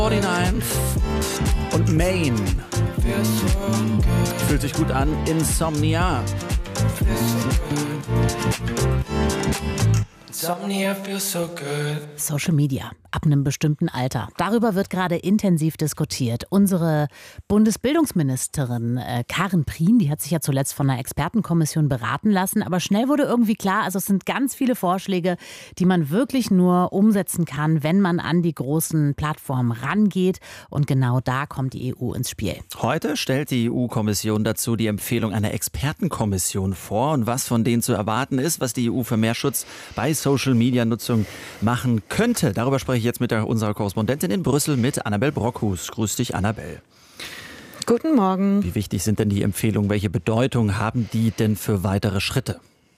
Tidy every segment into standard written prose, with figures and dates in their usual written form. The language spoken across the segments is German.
49 und Maine. Fühlt sich gut an. Insomnia. Social Media ab einem bestimmten Alter. Darüber wird gerade intensiv diskutiert. Unsere Bundesbildungsministerin Karen Prien, die hat sich ja zuletzt von einer Expertenkommission beraten lassen. Aber schnell wurde irgendwie klar, also es sind ganz viele Vorschläge, die man wirklich nur umsetzen kann, wenn man an die großen Plattformen rangeht. Und genau da kommt die EU ins Spiel. Heute stellt die EU-Kommission dazu die Empfehlung einer Expertenkommission vor. Und was von denen zu erwarten ist, was die EU für mehr Schutz bei Social-Media-Nutzung machen könnte. Darüber spreche ich jetzt mit unserer Korrespondentin in Brüssel, mit Annabel Brockhus. Grüß dich, Annabel. Guten Morgen. Wie wichtig sind denn die Empfehlungen? Welche Bedeutung haben die denn für weitere Schritte?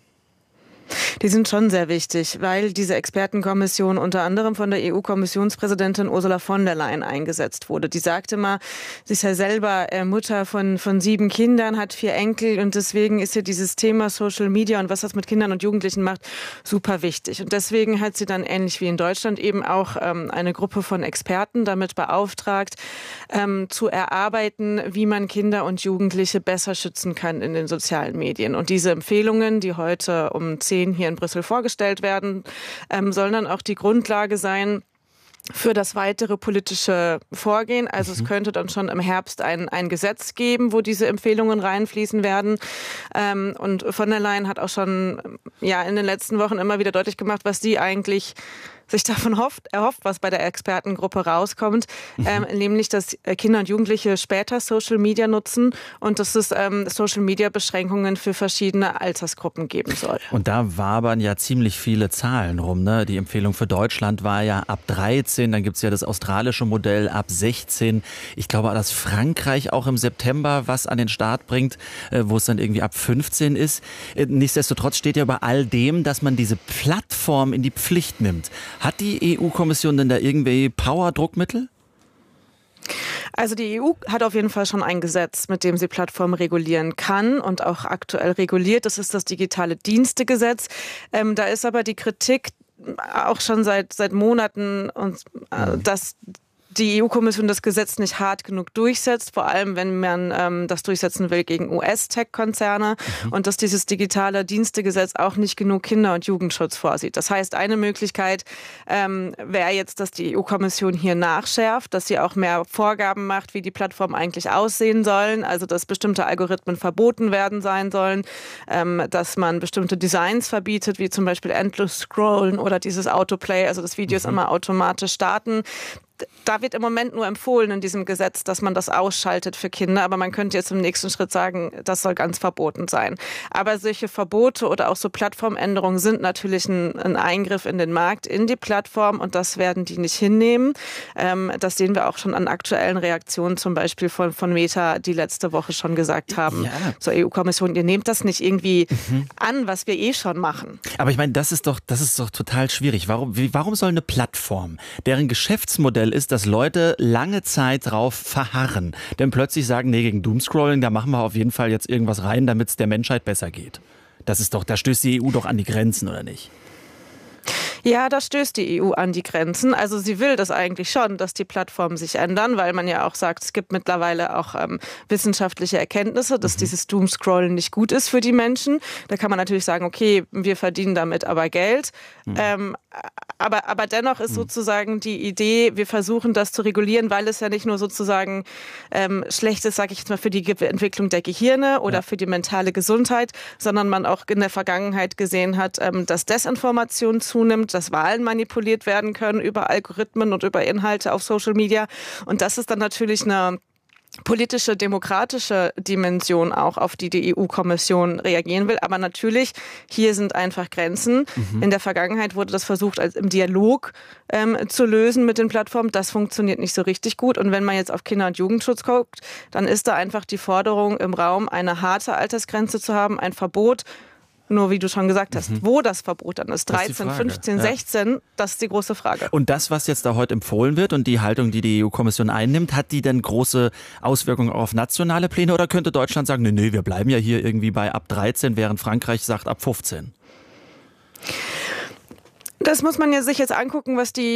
Die sind schon sehr wichtig, weil diese Expertenkommission unter anderem von der EU-Kommissionspräsidentin Ursula von der Leyen eingesetzt wurde. Die sagte mal, sie ist ja selber Mutter von 7 Kindern, hat 4 Enkel und deswegen ist hier dieses Thema Social Media und was das mit Kindern und Jugendlichen macht, super wichtig. Und deswegen hat sie dann ähnlich wie in Deutschland eben auch eine Gruppe von Experten damit beauftragt, zu erarbeiten, wie man Kinder und Jugendliche besser schützen kann in den sozialen Medien. Und diese Empfehlungen, die heute um 10 hier in Brüssel vorgestellt werden, sollen dann auch die Grundlage sein für das weitere politische Vorgehen. Also es könnte dann schon im Herbst ein Gesetz geben, wo diese Empfehlungen reinfließen werden. Und von der Leyen hat auch schon in den letzten Wochen immer wieder deutlich gemacht, was sie eigentlich sich davon erhofft, was bei der Expertengruppe rauskommt, nämlich, dass Kinder und Jugendliche später Social Media nutzen und dass es Social Media Beschränkungen für verschiedene Altersgruppen geben soll. Und da wabern ja ziemlich viele Zahlen rum, ne? Die Empfehlung für Deutschland war ja ab 13, dann gibt es ja das australische Modell ab 16. Ich glaube, dass Frankreich auch im September was an den Start bringt, wo es dann irgendwie ab 15 ist. Nichtsdestotrotz steht ja bei all dem, dass man diese Plattform in die Pflicht nimmt. Hat die EU-Kommission denn da irgendwie Power-Druckmittel? Also die EU hat auf jeden Fall schon ein Gesetz, mit dem sie Plattformen regulieren kann und auch aktuell reguliert. Das ist das digitale Dienstegesetz. Da ist aber die Kritik auch schon seit Monaten, dass die EU-Kommission das Gesetz nicht hart genug durchsetzt, vor allem wenn man das durchsetzen will gegen US-Tech-Konzerne und dass dieses digitale Dienstegesetz auch nicht genug Kinder- und Jugendschutz vorsieht. Das heißt, eine Möglichkeit wäre jetzt, dass die EU-Kommission hier nachschärft, dass sie auch mehr Vorgaben macht, wie die Plattformen eigentlich aussehen sollen, also dass bestimmte Algorithmen verboten werden sein sollen, dass man bestimmte Designs verbietet, wie zum Beispiel Endless Scrollen oder dieses Autoplay, also dass Videos immer automatisch starten. Da wird im Moment nur empfohlen in diesem Gesetz, dass man das ausschaltet für Kinder. Aber man könnte jetzt im nächsten Schritt sagen, das soll ganz verboten sein. Aber solche Verbote oder auch so Plattformänderungen sind natürlich ein Eingriff in den Markt, in die Plattform. Und das werden die nicht hinnehmen. Das sehen wir auch schon an aktuellen Reaktionen, zum Beispiel von Meta, die letzte Woche schon gesagt haben zur EU-Kommission, ihr nehmt das nicht irgendwie an, was wir eh schon machen. Aber ich meine, das ist doch total schwierig. Warum soll eine Plattform, deren Geschäftsmodell ist, dass Leute lange Zeit drauf verharren, denn plötzlich sagen, nee, gegen Doomscrolling, da machen wir auf jeden Fall jetzt irgendwas rein, damit es der Menschheit besser geht. Da stößt die EU doch an die Grenzen, oder nicht? Ja, da stößt die EU an die Grenzen. Also sie will das eigentlich schon, dass die Plattformen sich ändern, weil man ja auch sagt, es gibt mittlerweile auch wissenschaftliche Erkenntnisse, dass dieses Doomscrollen nicht gut ist für die Menschen. Da kann man natürlich sagen, okay, wir verdienen damit aber Geld. Aber dennoch ist sozusagen die Idee, wir versuchen das zu regulieren, weil es ja nicht nur sozusagen schlecht ist, sage ich jetzt mal, für die Entwicklung der Gehirne oder für die mentale Gesundheit, sondern man auch in der Vergangenheit gesehen hat, dass Desinformation zunimmt, dass Wahlen manipuliert werden können über Algorithmen und über Inhalte auf Social Media. Und das ist dann natürlich eine politische, demokratische Dimension auch, auf die die EU-Kommission reagieren will. Aber natürlich, hier sind einfach Grenzen. In der Vergangenheit wurde das versucht, als im Dialog zu lösen mit den Plattformen. Das funktioniert nicht so richtig gut. Und wenn man jetzt auf Kinder- und Jugendschutz guckt, dann ist da einfach die Forderung im Raum, eine harte Altersgrenze zu haben, ein Verbot. Nur wie du schon gesagt hast, wo das Verbot dann ist, 13, 15, 16, das ist die große Frage. Und das, was jetzt da heute empfohlen wird und die Haltung, die die EU-Kommission einnimmt, hat die denn große Auswirkungen auf nationale Pläne oder könnte Deutschland sagen, nee, wir bleiben ja hier irgendwie bei ab 13, während Frankreich sagt ab 15? Das muss man ja sich jetzt angucken, was die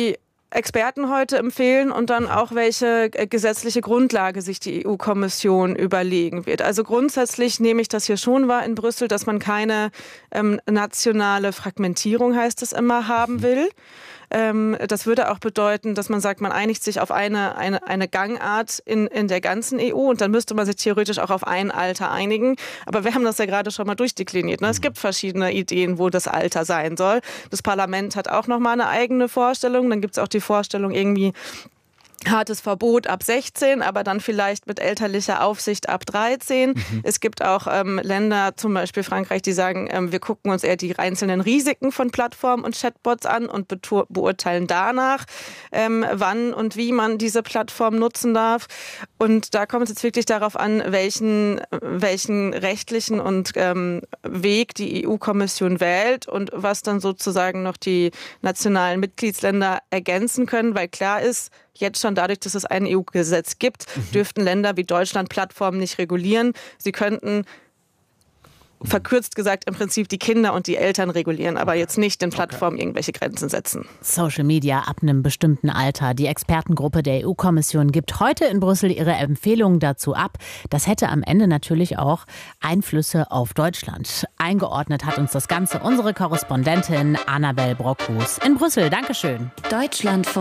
Experten heute empfehlen und dann auch, welche gesetzliche Grundlage sich die EU-Kommission überlegen wird. Also grundsätzlich nehme ich das hier schon wahr in Brüssel, dass man keine nationale Fragmentierung, heißt es immer, haben will. Das würde auch bedeuten, dass man sagt, man einigt sich auf eine Gangart in der ganzen EU und dann müsste man sich theoretisch auch auf ein Alter einigen. Aber wir haben das ja gerade schon mal durchdekliniert. Ne? Es gibt verschiedene Ideen, wo das Alter sein soll. Das Parlament hat auch noch mal eine eigene Vorstellung. Dann gibt es auch die Vorstellung irgendwie hartes Verbot ab 16, aber dann vielleicht mit elterlicher Aufsicht ab 13. Es gibt auch Länder, zum Beispiel Frankreich, die sagen, wir gucken uns eher die einzelnen Risiken von Plattformen und Chatbots an und beurteilen danach, wann und wie man diese Plattform nutzen darf. Und da kommt es jetzt wirklich darauf an, welchen rechtlichen und Weg die EU-Kommission wählt und was dann sozusagen noch die nationalen Mitgliedsländer ergänzen können, weil klar ist, jetzt schon dadurch, dass es ein EU-Gesetz gibt, dürften Länder wie Deutschland Plattformen nicht regulieren. Sie könnten, verkürzt gesagt, im Prinzip die Kinder und die Eltern regulieren, aber jetzt nicht den Plattformen irgendwelche Grenzen setzen. Social Media ab einem bestimmten Alter. Die Expertengruppe der EU-Kommission gibt heute in Brüssel ihre Empfehlungen dazu ab. Das hätte am Ende natürlich auch Einflüsse auf Deutschland. Eingeordnet hat uns das Ganze unsere Korrespondentin Annabel Brockhus in Brüssel. Dankeschön. Deutschlandfunk.